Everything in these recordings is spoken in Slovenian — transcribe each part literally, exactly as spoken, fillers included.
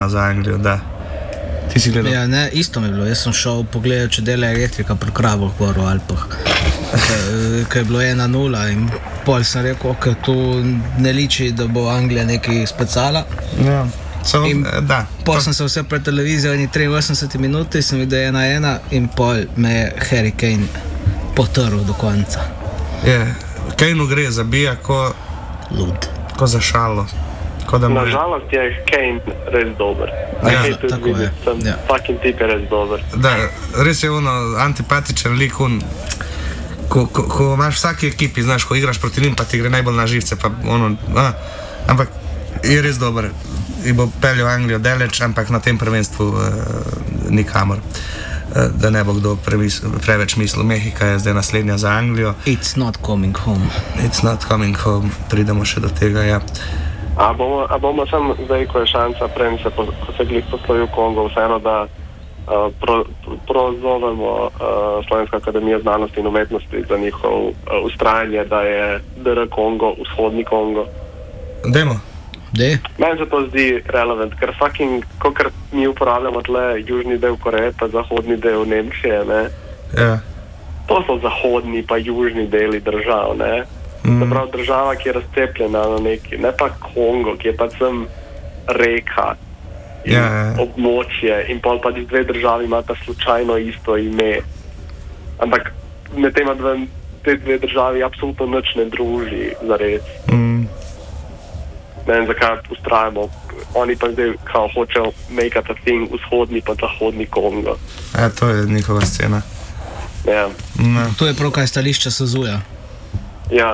za Anglijo, da. Ti si gledal? Ja, ne, isto mi je bilo. Jaz sem šel pogledati, če dela elektrika pri Kravoh gor v Alpah. Ko je bilo ena nula in pol sem rekel, ok, tu ne liči, da bo Anglija nekaj speciala. Ja. So, in da. Pol sem se vse pred televizijo in triinosemdeset minuti sem videl ena ena in pol me je Harry Kane potrl do konca. Je, Kaneu gre, zabija ko lud. Ko za šalo. Na žalost je Kane res dober. Ja, tako je. Ja. Fucking tip je res dober. Da, res je ono antipatičen lik, un, ko, ko, ko imaš v vsaki ekipi, znaš, ko igraš proti njim, pa ti gre najbolj na živce, pa ono, a, ampak je res dober. In bo peljal Anglijo daleč, ampak na tem prvenstvu uh, nikamor. Uh, da ne bo kdo premisl, preveč mislil. Mehika je zdaj naslednja za Anglijo. It's not coming home. It's not coming home. Pridemo še do tega, ja. A bomo, a bomo sem zdaj, ko je šansa, prem se, po, ko se glih poslovil Kongo, vseeno, da uh, pro, prozovemo uh, Slovenska akademija znanosti in umetnosti za njihov uh, ustrajanje, da je D R Kongo, vzhodni Kongo. Dajmo. Meni se to zdi relevant, ker fucking, kokar mi uporabljamo tle južni del Koreje, pa zahodni del Nemčije, ne? Ja. To so zahodni pa južni deli držav, ne? Mm. Se pravi, država, ki je razcepljena na neki, ne pa Kongo, ki je pa sem reka in ja, ja. območje in pol pa dve državi imata slučajno isto ime. Ampak med tema dve, te dve državi absolutno nič ne druži, zares. Mm. Ne vem, zakaj ustrajamo. Oni pa zdaj kao hočejo make it a thing, vzhodni pa zahodni Kongo. Ja, to je njihova scena. Ja. No. To je prav kaj stališča S Z U-ja. Ja.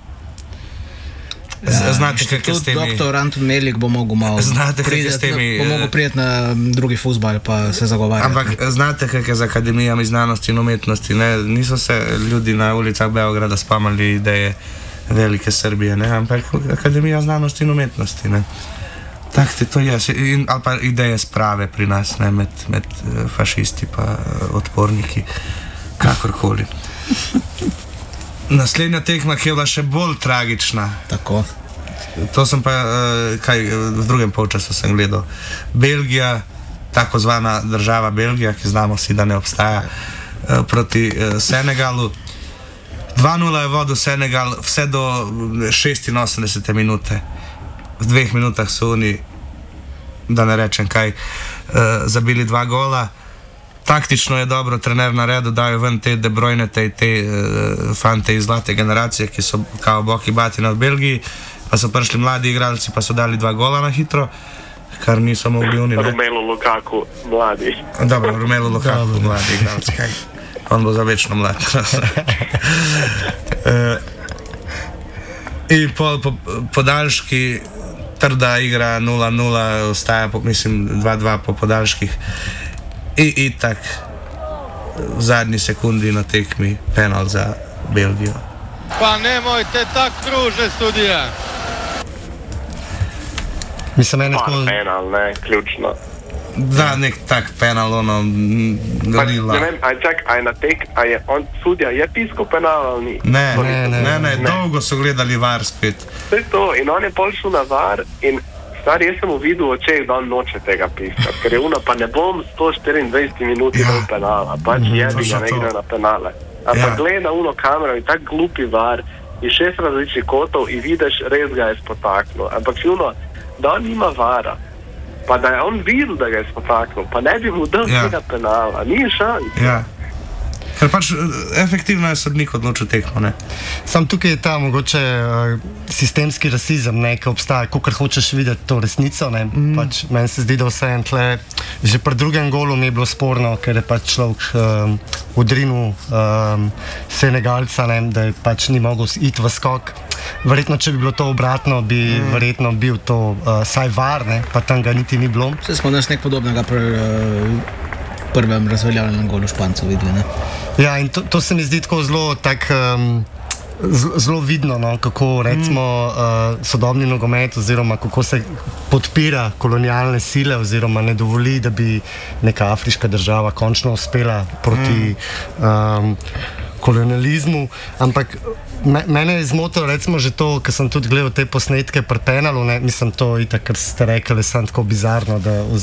Ja, znate, kaj je s temi... doktor Anton Melik bo mogel malo priti bo mogel prijeti na drugi fuzbal pa se zagovarjati. Ampak znate, kaj je z akademijami znanosti in umetnosti, ne? Niso se ljudi na ulicah Beograda spamali ideje velike Srbije, ne? Ampak akademija znanosti in umetnosti, ne? Tak ti to je, in, ali pa ideje sprave pri nas, ne? Med, med fašisti pa odporniki, kakorkoli. Naslednja tekma, ki je bila še bolj tragična. Tako. To sem pa, kaj, v drugem polčasu sem gledal. Belgija, tako zvana država Belgija, ki znamo si, da ne obstaja, proti Senegalu. dva nula je vodil Senegal vse do šestinosemdesete minute. V dveh minutah so oni, da ne rečem kaj, zabili dva gola. Taktično je dobro trener naredil, dajo ven te De Bruyne, te, te uh, fante iz zlate generacije, ki so kao boki batina v Belgiji, pa so prišli mladi igralci, pa so dali dva gola na hitro, kar niso mogli oni. Romelu Lukaku, mladi. Dobro, Romelu Lukaku, mladi igralci, kaj? On bo za večno mlad. uh, in pol po, podaljški, trda igra nula nula, ostaja, po, mislim, dva dva po podaljških. I, i tak v zadnji sekundi na tekmi penal za Belgijo. Pa nemojte tak kruže studija. Mislim, ene tako... penal, ne, ključno. Da, nek tak penal, ono, galila. Ne vem, aj čak, aj na tek, aj je on, sudija, je pisko penal ali ni? Ne, ne, ne, ne, ne, dolgo so gledali var spet. To je to, in on je pol šel na var in stari, jaz sem v vidu očeh, da on noče tega piskati, ker je uno, pa ne bom sto štiriindvajset minuti ja. do penala, pač mm, jebi ga ne gre na penale. Ampak ja. gleda uno kamero in tak glupi var in šest različnih kotov in vidiš, res ga je spotaknil. Ampak uno, da on ima vara, pa da je on videl, da ga je spotaknil, pa ne bi mu dal ja. tega penala, ni šans. Ja. Ker pač efektivno je sodnik odločil tekmo, ne? Sam tukaj je ta mogoče uh, sistemski rasizem, ne, ki obstaja, kakor hočeš videti to resnico, ne, mm. pač meni se zdi, da vse en tle, že pri drugem golu mi je bilo sporno, ker je pač človek um, udrinil um, Senegalca, ne, da je pač ni mogel iti v skok. Verjetno, če bi bilo to obratno, bi mm. verjetno bil to uh, saj var, ne, pa tam ga niti ni bilo. Vse smo nas nek podobnega pri uh, prvem razveljavljenem golu Špancov videli, ne? Ja, in to, to se mi zdi tako zelo tak, um, zelo vidno, no, kako recimo uh, sodobni nogomet oziroma kako se podpira kolonialne sile oziroma ne dovoli, da bi neka afriška država končno uspela proti um, kolonializmu, ampak me, mene je zmotilo recimo že to, ker sem tudi gledal te posnetke pri Penalu, ne, mislim to itak, kar ste rekli, je samo tako bizarno, da